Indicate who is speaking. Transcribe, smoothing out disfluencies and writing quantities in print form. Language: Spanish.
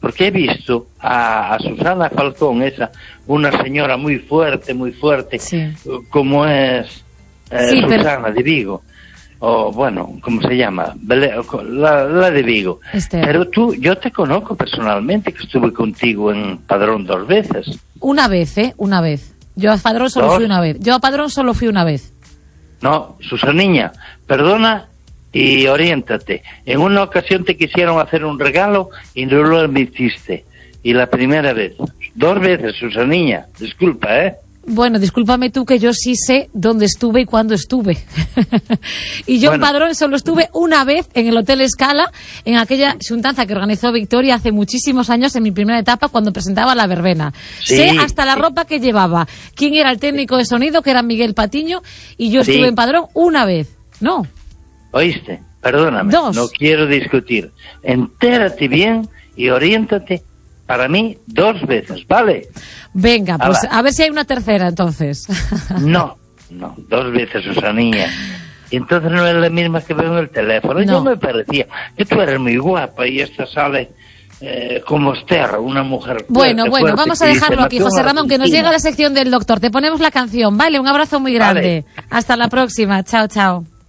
Speaker 1: porque he visto a Susana Falcón, una señora muy fuerte,
Speaker 2: sí,
Speaker 1: como es
Speaker 2: sí,
Speaker 1: Susana de Vigo, o bueno, ¿cómo se llama? La de Vigo. Pero yo te conozco personalmente, que estuve contigo en Padrón 2 veces.
Speaker 2: Una vez. Yo a Padrón solo fui una vez.
Speaker 1: No, Susaniña, perdona y oriéntate. En una ocasión te quisieron hacer un regalo y no lo admitiste. Y la primera vez. 2 veces, Susaniña. Disculpa, ¿eh?
Speaker 2: Bueno, discúlpame tú, que yo sí sé dónde estuve y cuándo estuve. Y yo en Padrón solo estuve una vez en el Hotel Escala, en aquella xuntanza que organizó Victoria hace muchísimos años, en mi primera etapa, cuando presentaba La Verbena. Sí, sé hasta la ropa que llevaba, quién era el técnico de sonido, que era Miguel Patiño, y yo estuve en Padrón una vez. No.
Speaker 1: ¿Oíste? Perdóname,
Speaker 2: 2.
Speaker 1: No quiero discutir. Entérate bien y oriéntate. Para mí, 2 veces, ¿vale?
Speaker 2: Venga, pues a ver si hay una tercera, entonces.
Speaker 1: No, 2 veces, Susanilla. Y entonces no es la misma que veo en el teléfono. No. Yo me parecía que tú eres muy guapa y esta sale como Esther, una mujer fuerte,
Speaker 2: Bueno, vamos a dejarlo aquí, José Ramón, que nos llega la sección del doctor. Te ponemos la canción, ¿vale? Un abrazo muy grande. Vale. Hasta la próxima. Chao, chao.